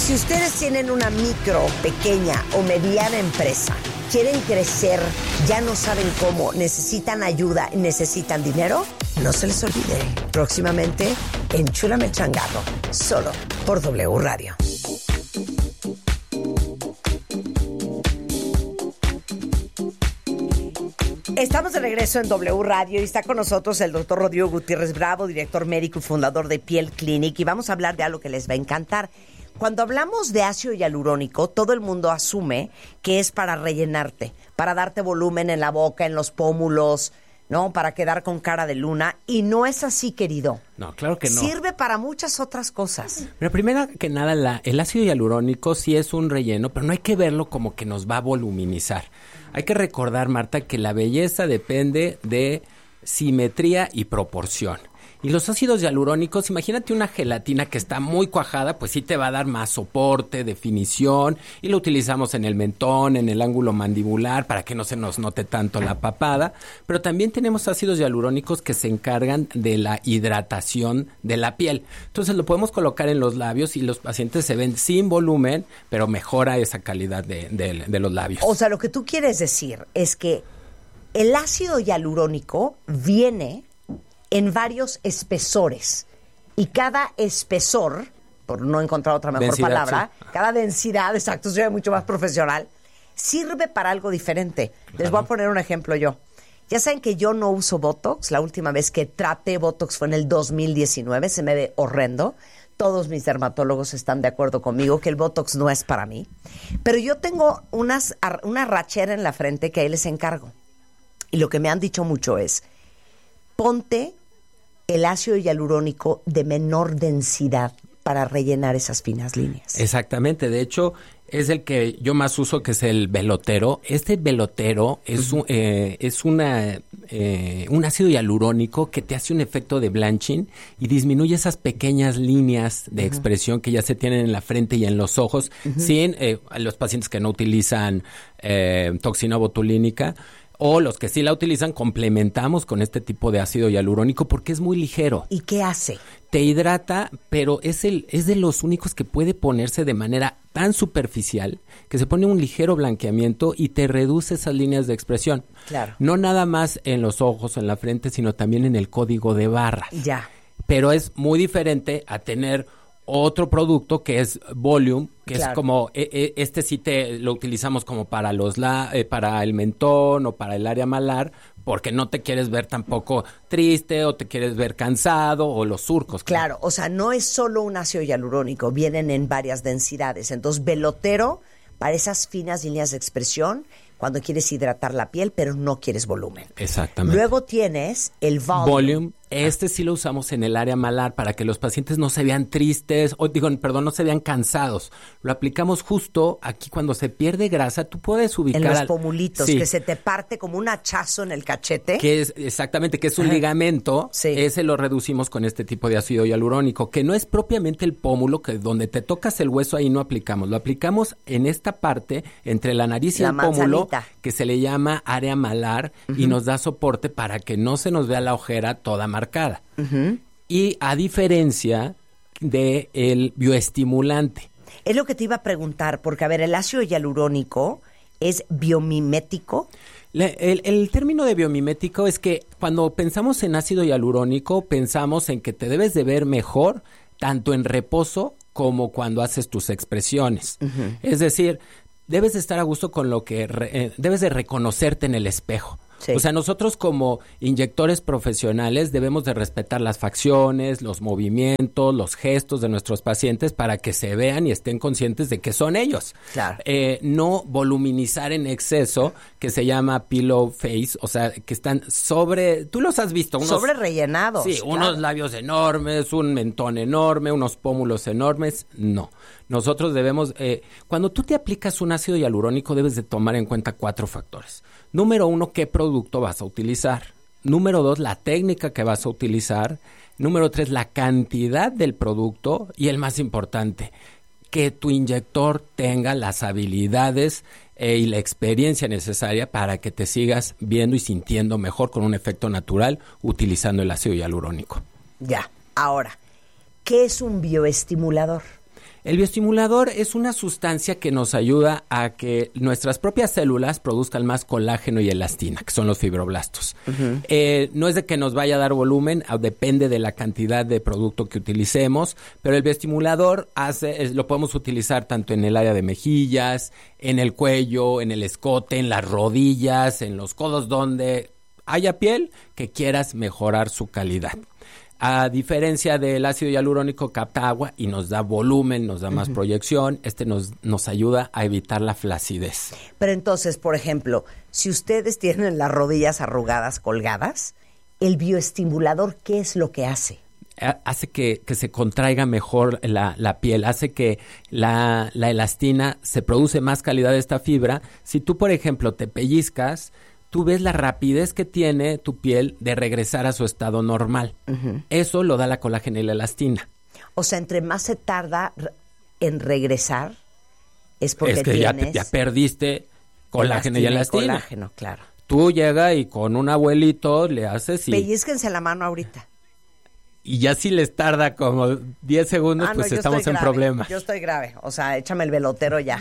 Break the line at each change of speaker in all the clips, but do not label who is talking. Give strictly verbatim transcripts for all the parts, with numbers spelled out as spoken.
Si ustedes tienen una micro, pequeña o mediana empresa, quieren crecer, ya no saben cómo, necesitan ayuda, necesitan dinero, no se les olvide. Próximamente, Enchúlame el Changarro, solo por W Radio. Estamos de regreso en W Radio y está con nosotros el doctor Rodrigo Gutiérrez Bravo, director médico y fundador de Piel Clinic, y vamos a hablar de algo que les va a encantar. Cuando hablamos de ácido hialurónico, todo el mundo asume que es para rellenarte, para darte volumen en la boca, en los pómulos, ¿no? Para quedar con cara de luna. Y no es así, querido.
No, claro que no.
Sirve para muchas otras cosas.
Pero primero que nada, la, el ácido hialurónico sí es un relleno, pero no hay que verlo como que nos va a voluminizar. Hay que recordar, Marta, que la belleza depende de simetría y proporción. Y los ácidos hialurónicos, imagínate una gelatina que está muy cuajada, pues sí te va a dar más soporte, definición, y lo utilizamos en el mentón, en el ángulo mandibular, para que no se nos note tanto la papada. Pero también tenemos ácidos hialurónicos que se encargan de la hidratación de la piel. Entonces lo podemos colocar en los labios y los pacientes se ven sin volumen, pero mejora esa calidad de, de, de los labios.
O sea, lo que tú quieres decir es que el ácido hialurónico viene en varios espesores, y cada espesor, por no encontrar otra mejor
densidad,
palabra,
sí.
cada densidad, exacto, soy mucho más profesional, sirve para algo diferente. Claro. Les voy a poner un ejemplo yo. Ya saben que yo no uso Botox. La última vez que traté Botox fue en el dos mil diecinueve, se me ve horrendo. Todos mis dermatólogos están de acuerdo conmigo que el Botox no es para mí. Pero yo tengo unas, una rachera en la frente que ahí les encargo. Y lo que me han dicho mucho es, ponte el ácido hialurónico de menor densidad para rellenar esas finas líneas.
Exactamente, de hecho es el que yo más uso, que es el Belotero. Este Belotero es, uh-huh. un, eh, es una, eh, un ácido hialurónico que te hace un efecto de blanching y disminuye esas pequeñas líneas de uh-huh. expresión que ya se tienen en la frente y en los ojos, uh-huh. sin eh, los pacientes que no utilizan eh, toxina botulínica. O los que sí la utilizan, complementamos con este tipo de ácido hialurónico porque es muy ligero.
¿Y qué hace?
Te hidrata, pero es el es de los únicos que puede ponerse de manera tan superficial que se pone un ligero blanqueamiento y te reduce esas líneas de expresión.
Claro.
No nada más en los ojos, en la frente, sino también en el código de barras.
Ya.
Pero es muy diferente a tener otro producto que es Volume, que claro. es como, eh, eh, este sí te lo utilizamos como para los la, eh, para el mentón o para el área malar, porque no te quieres ver tampoco triste o te quieres ver cansado o los surcos.
Claro, claro, o sea, no es solo un ácido hialurónico, vienen en varias densidades. Entonces, Belotero para esas finas líneas de expresión, cuando quieres hidratar la piel, pero no quieres volumen.
Exactamente.
Luego tienes el Volume.
Volume. Este sí lo usamos en el área malar para que los pacientes no se vean tristes, o digo, perdón, no se vean cansados. Lo aplicamos justo aquí cuando se pierde grasa. Tú puedes ubicar...
En los
al...
pomulitos,
sí.
que se te parte como un hachazo en el cachete.
Que es, exactamente, que es un Ajá. ligamento.
Sí.
Ese lo reducimos con este tipo de ácido hialurónico, que no es propiamente el pómulo, que donde te tocas el hueso ahí no aplicamos. Lo aplicamos en esta parte, entre la nariz y
la
el pómulo,
manzanita.
Que se le llama área malar, uh-huh. y nos da soporte para que no se nos vea la ojera toda marcada. Uh-huh. Y a diferencia de el bioestimulante.
Es lo que te iba a preguntar, porque a ver, el ácido hialurónico es biomimético.
La, el, el término de biomimético es que cuando pensamos en ácido hialurónico, pensamos en que te debes de ver mejor tanto en reposo como cuando haces tus expresiones. Uh-huh. Es decir, debes de estar a gusto con lo que... Re, eh, debes de reconocerte en el espejo. Sí. O sea, nosotros como inyectores profesionales debemos de respetar las facciones, los movimientos, los gestos de nuestros pacientes para que se vean y estén conscientes de que son ellos.
Claro.
Eh, no voluminizar en exceso, que se llama pillow face, o sea, que están sobre... Tú los has visto. Unos,
sobre rellenados.
Sí,
claro.
Unos labios enormes, un mentón enorme, unos pómulos enormes. No. Nosotros debemos... Eh, cuando tú te aplicas un ácido hialurónico debes de tomar en cuenta cuatro factores. Número uno, ¿qué producto vas a utilizar? Número dos, la técnica que vas a utilizar. Número tres, la cantidad del producto. Y el más importante, que tu inyector tenga las habilidades eh, y la experiencia necesaria para que te sigas viendo y sintiendo mejor con un efecto natural utilizando el ácido hialurónico.
Ya, ahora, ¿qué es un bioestimulador?
El bioestimulador es una sustancia que nos ayuda a que nuestras propias células produzcan más colágeno y elastina, que son los fibroblastos. Uh-huh. Eh, no es de que nos vaya a dar volumen, depende de la cantidad de producto que utilicemos, pero el bioestimulador hace, es, lo podemos utilizar tanto en el área de mejillas, en el cuello, en el escote, en las rodillas, en los codos, donde haya piel que quieras mejorar su calidad. A diferencia del ácido hialurónico, capta agua y nos da volumen, nos da más uh-huh. proyección. Este nos, nos ayuda a evitar la flacidez.
Pero entonces, por ejemplo, si ustedes tienen las rodillas arrugadas, colgadas, el bioestimulador, ¿qué es lo que hace?
Hace que, que se contraiga mejor la, la piel, hace que la, la elastina se produce más calidad de esta fibra. Si tú, por ejemplo, te pellizcas, tú ves la rapidez que tiene tu piel de regresar a su estado normal. Uh-huh. Eso lo da la colágeno y la elastina.
O sea, entre más se tarda en regresar, es porque
es que
tienes...
ya, te, ya perdiste colágeno y elastina.
Y colágeno, claro.
Tú llegas y con un abuelito le haces y...
Pellizquense la mano ahorita.
Y ya si les tarda como diez segundos, ah, no, pues estamos en problemas.
Yo estoy grave, o sea, échame el velotero ya.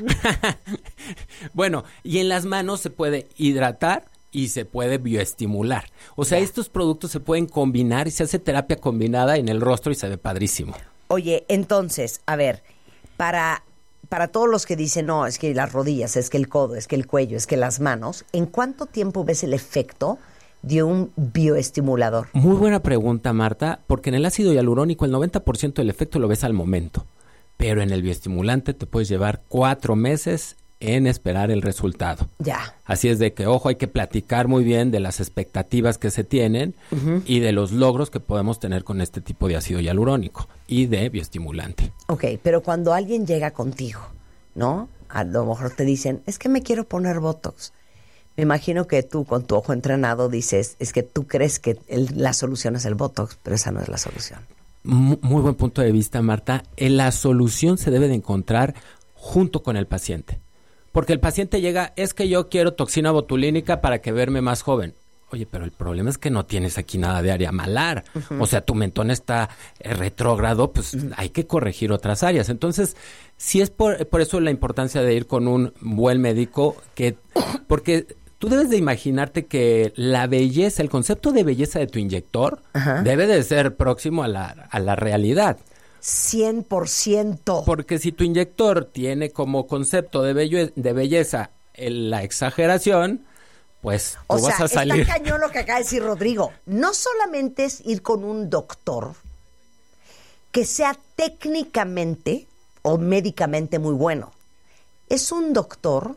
Bueno, y en las manos se puede hidratar y se puede bioestimular. O sea, yeah. estos productos se pueden combinar y se hace terapia combinada en el rostro y se ve padrísimo.
Oye, entonces, a ver, para, para todos los que dicen, no, es que las rodillas, es que el codo, es que el cuello, es que las manos, ¿en cuánto tiempo ves el efecto de un bioestimulador?
Muy buena pregunta, Marta, porque en el ácido hialurónico el noventa por ciento del efecto lo ves al momento, pero en el bioestimulante te puedes llevar cuatro meses en esperar el resultado.
Ya.
Así es de que, ojo, hay que platicar muy bien de las expectativas que se tienen uh-huh. y de los logros que podemos tener con este tipo de ácido hialurónico y de bioestimulante.
Ok, pero cuando alguien llega contigo, ¿no? A lo mejor te dicen, es que me quiero poner Botox. Me imagino que tú, con tu ojo entrenado, dices, es que tú crees que el, la solución es el Botox, pero esa no es la solución.
Muy, muy buen punto de vista, Marta. La solución se debe de encontrar junto con el paciente. Porque el paciente llega, es que yo quiero toxina botulínica para que verme más joven. Oye, pero el problema es que no tienes aquí nada de área malar. Uh-huh. O sea, tu mentón está eh, retrógrado, pues uh-huh. hay que corregir otras áreas. Entonces, sí es por, por eso la importancia de ir con un buen médico, que porque tú debes de imaginarte que la belleza, el concepto de belleza de tu inyector uh-huh. debe de ser próximo a la, a la realidad.
cien por ciento.
Porque si tu inyector tiene como concepto de, bello, de belleza el, la exageración, pues tú
o
vas
sea,
a salir.
Está cañón lo que acaba de decir Rodrigo. No solamente es ir con un doctor que sea técnicamente o médicamente muy bueno. Es un doctor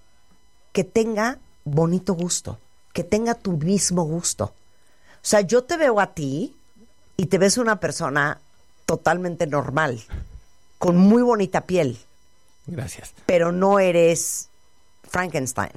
que tenga bonito gusto, que tenga tu mismo gusto. O sea, yo te veo a ti y te ves una persona totalmente normal, con muy bonita piel.
Gracias.
Pero no eres Frankenstein.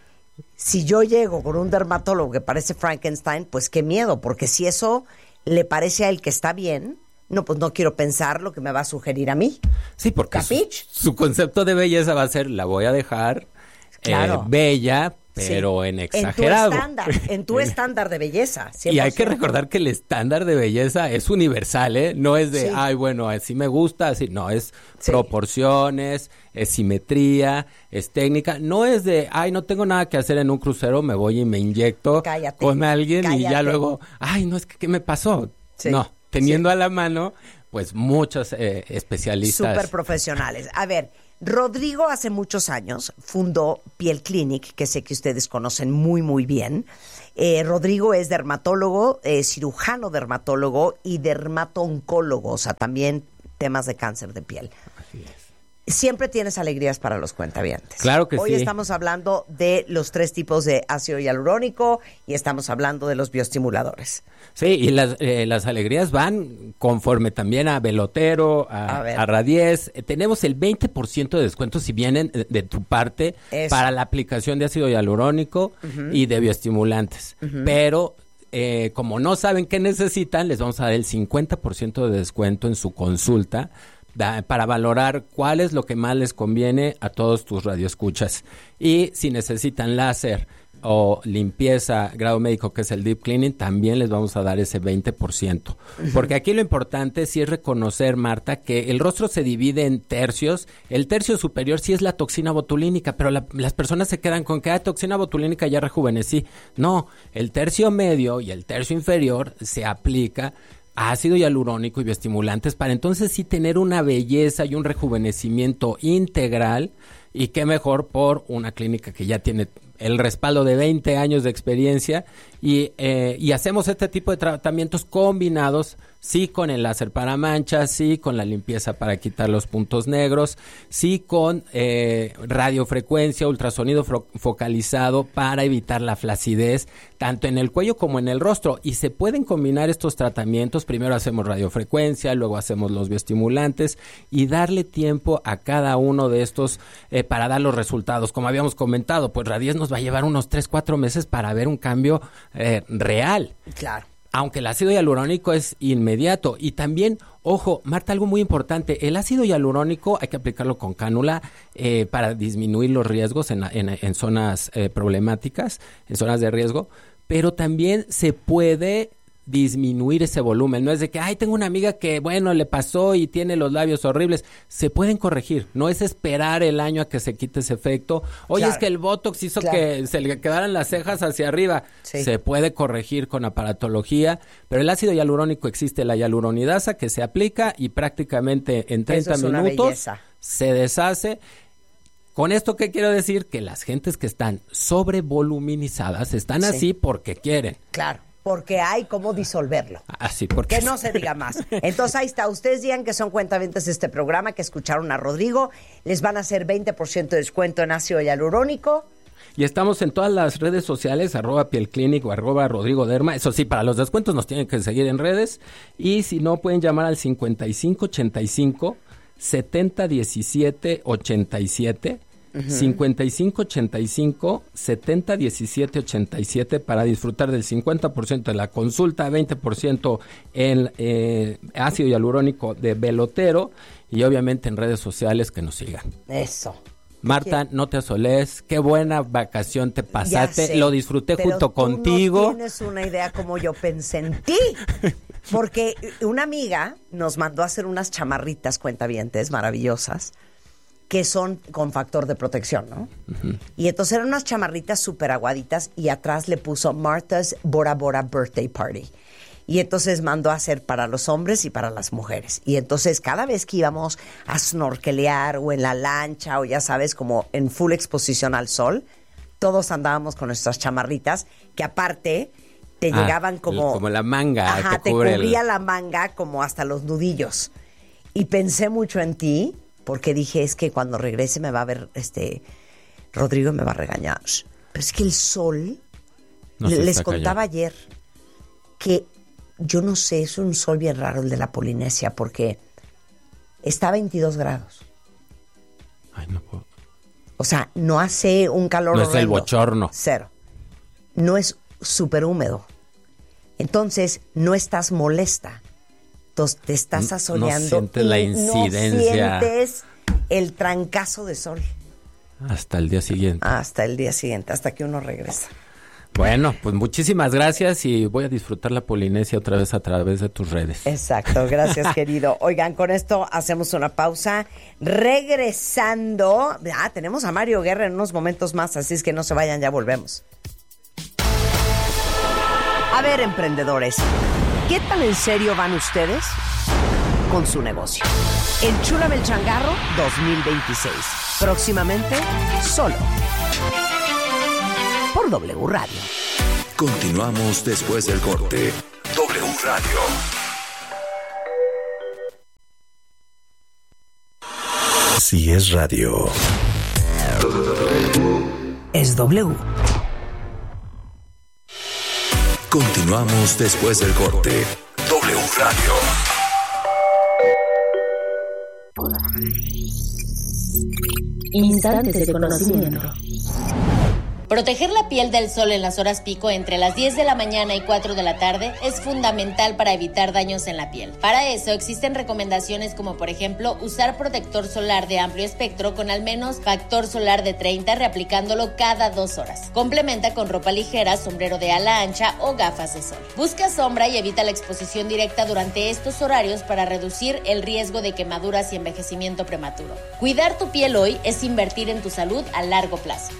Si yo llego con un dermatólogo que parece Frankenstein, pues qué miedo, porque si eso le parece a él que está bien, no, pues no quiero pensar lo que me va a sugerir a mí.
Sí, porque su, su concepto de belleza va a ser, la voy a dejar
claro.
eh, bella, pero sí. en exagerado.
En tu estándar, en tu estándar de belleza. cien por ciento.
Y hay que recordar que el estándar de belleza es universal, ¿eh? No es de, sí. ay, bueno, así me gusta, así. No, es sí. proporciones, es simetría, es técnica. No es de, ay, no tengo nada que hacer en un crucero, me voy y me inyecto cállate, con alguien cállate. Y ya luego, ay, no, es que, ¿qué me pasó? Sí. No, teniendo sí. a la mano, pues, muchos eh, especialistas.
Súper profesionales. A ver, Rodrigo hace muchos años fundó Piel Clinic, que sé que ustedes conocen muy, muy bien. Eh, Rodrigo es dermatólogo, eh, cirujano dermatólogo y dermato-oncólogo, o sea, también temas de cáncer de piel. Así es. Siempre tienes alegrías para los cuentavientes.
Claro que
Hoy
sí.
Hoy estamos hablando de los tres tipos de ácido hialurónico y estamos hablando de los bioestimuladores.
Sí, y las, eh, las alegrías van conforme también a Velotero, a, a, a Radies. Eh, tenemos el veinte por ciento de descuento si vienen de, de tu parte Eso. Para la aplicación de ácido hialurónico uh-huh. y de bioestimulantes. Uh-huh. Pero eh, como no saben qué necesitan, les vamos a dar el cincuenta por ciento de descuento en su consulta da, para valorar cuál es lo que más les conviene a todos tus radioescuchas. Y si necesitan láser, o limpieza grado médico, que es el deep cleaning, también les vamos a dar ese veinte por ciento. Uh-huh. Porque aquí lo importante sí es reconocer, Marta, que el rostro se divide en tercios. El tercio superior sí es la toxina botulínica, pero la, las personas se quedan con que hay ah, toxina botulínica, ya rejuvenecí. No, el tercio medio y el tercio inferior se aplica ácido hialurónico y bioestimulantes para entonces sí tener una belleza y un rejuvenecimiento integral, y qué mejor por una clínica que ya tiene el respaldo de veinte años de experiencia y, eh, y hacemos este tipo de tratamientos combinados, sí con el láser para manchas, sí con la limpieza para quitar los puntos negros, sí con eh, radiofrecuencia, ultrasonido fo- focalizado para evitar la flacidez, tanto en el cuello como en el rostro. Y se pueden combinar estos tratamientos, primero hacemos radiofrecuencia, luego hacemos los bioestimulantes y darle tiempo a cada uno de estos eh, para dar los resultados. Como habíamos comentado, pues Radies nos va a llevar unos tres, cuatro meses para ver un cambio eh, real.
Claro.
Aunque el ácido hialurónico es inmediato. Y también, ojo, Marta, algo muy importante, el ácido hialurónico hay que aplicarlo con cánula eh, para disminuir los riesgos en, en, en zonas eh, problemáticas, en zonas de riesgo, pero también se puede disminuir ese volumen. No es de que, ay, tengo una amiga que, bueno, le pasó y tiene los labios horribles. Se pueden corregir. No es esperar el año a que se quite ese efecto. Oye, claro, es que el Botox hizo claro. que se le quedaran las cejas hacia arriba. Sí. Se puede corregir con aparatología, pero el ácido hialurónico existe, la hialuronidasa, que se aplica y prácticamente en treinta
Eso es una
minutos
belleza.
Se deshace. Con esto, ¿qué quiero decir? Que las gentes que están sobrevoluminizadas están sí. así porque quieren.
Claro. Porque hay cómo disolverlo.
Así, porque
que no se diga más. Entonces ahí está. Ustedes digan que son cuentavientes de este programa, que escucharon a Rodrigo. Les van a hacer veinte por ciento de descuento en ácido hialurónico.
Y estamos en todas las redes sociales, arroba pielclinic o arroba Rodrigo Derma. Eso sí, para los descuentos nos tienen que seguir en redes. Y si no, pueden llamar al cincuenta y cinco ochenta y cinco setenta diecisiete ochenta y siete. Uh-huh. cincuenta y cinco ochenta y cinco setenta diecisiete ochenta y siete para disfrutar del cincuenta por ciento de la consulta, veinte por ciento en eh, ácido hialurónico de Belotero y obviamente en redes sociales que nos sigan.
Eso.
Marta, no te asoles, qué buena vacación te pasaste, sé, lo disfruté junto tú contigo.
No tienes una idea como yo pensé en ti, porque una amiga nos mandó a hacer unas chamarritas cuentavientes maravillosas que son con factor de protección, ¿no? Uh-huh. Y entonces eran unas chamarritas súper aguaditas y atrás le puso Martha's Bora Bora Birthday Party. Y entonces mandó a hacer para los hombres y para las mujeres. Y entonces cada vez que íbamos a snorkelear o en la lancha o ya sabes, como en full exposición al sol, todos andábamos con nuestras chamarritas que aparte te ah, llegaban como...
Como la manga.
Ajá,
que
te cubría
el...
la manga como hasta los nudillos. Y pensé mucho en ti... porque dije, es que cuando regrese me va a ver, este, Rodrigo me va a regañar. Pero es que el sol, no les contaba cayendo. Ayer que yo no sé, es un sol bien raro el de la Polinesia, porque está a veintidós grados.
Ay, no puedo.
O sea, no hace un calor
No
horrendo.
es el bochorno.
Cero. No es súper húmedo. Entonces, no estás molesta. Entonces, te estás asoleando.
No sientes la incidencia.
No sientes el trancazo de sol.
Hasta el día siguiente.
Hasta el día siguiente, hasta que uno regresa.
Bueno, pues muchísimas gracias y voy a disfrutar la Polinesia otra vez a través de tus redes.
Exacto, gracias querido. Oigan, con esto hacemos una pausa. Regresando, ah, tenemos a Mario Guerra en unos momentos más, así es que no se vayan, ya volvemos. A ver, emprendedores, ¿qué tan en serio van ustedes con su negocio? Enchúlame el changarro dos mil veintiséis. Próximamente, solo por W Radio.
Continuamos después del corte. W Radio. Si es radio,
es W.
Continuamos después del corte. W Radio.
Instantes de conocimiento. Proteger la piel del sol en las horas pico entre las diez de la mañana y cuatro de la tarde es fundamental para evitar daños en la piel. Para eso existen recomendaciones como por ejemplo usar protector solar de amplio espectro con al menos factor solar de treinta, reaplicándolo cada dos horas. Complementa con ropa ligera, sombrero de ala ancha o gafas de sol. Busca sombra y evita la exposición directa durante estos horarios para reducir el riesgo de quemaduras y envejecimiento prematuro. Cuidar tu piel hoy es invertir en tu salud a largo plazo.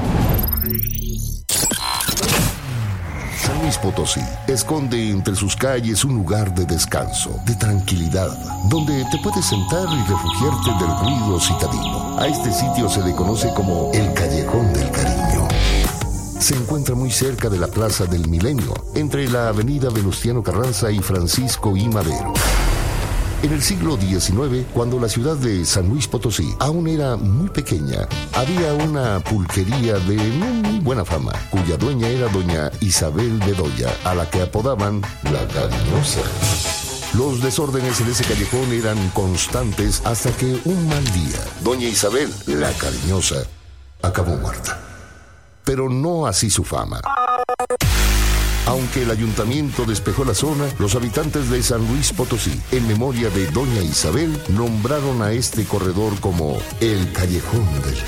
San Luis Potosí esconde entre sus calles un lugar de descanso, de tranquilidad, donde te puedes sentar y refugiarte del ruido citadino. A este sitio se le conoce como el Callejón del Cariño. Se encuentra muy cerca de la Plaza del Milenio, entre la avenida Venustiano Carranza y Francisco I. Madero. En el siglo diecinueve, cuando la ciudad de San Luis Potosí aún era muy pequeña, había una pulquería de no muy buena fama, cuya dueña era doña Isabel Bedoya, a la que apodaban la Cariñosa. Los desórdenes en ese callejón eran constantes hasta que un mal día, doña Isabel, la Cariñosa, acabó muerta. Pero no así su fama. Aunque el ayuntamiento despejó la zona, los habitantes de San Luis Potosí, en memoria de doña Isabel, nombraron a este corredor como el Callejón del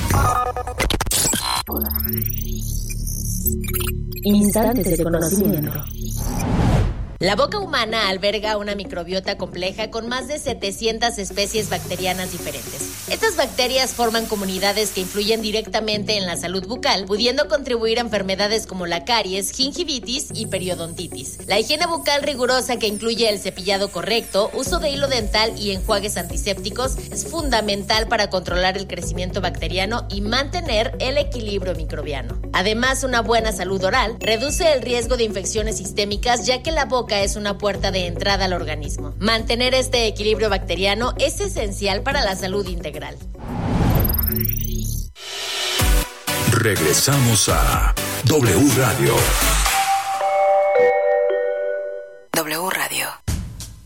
Cariño.
Instantes de conocimiento. La boca humana alberga una microbiota compleja con más de setecientas especies bacterianas diferentes. Estas bacterias forman comunidades que influyen directamente en la salud bucal, pudiendo contribuir a enfermedades como la caries, gingivitis y periodontitis. La higiene bucal rigurosa, que incluye el cepillado correcto, uso de hilo dental y enjuagues antisépticos, es fundamental para controlar el crecimiento bacteriano y mantener el equilibrio microbiano. Además, una buena salud oral reduce el riesgo de infecciones sistémicas, ya que la boca es una puerta de entrada al organismo. Mantener este equilibrio bacteriano es esencial para la salud integral.
Regresamos a W Radio.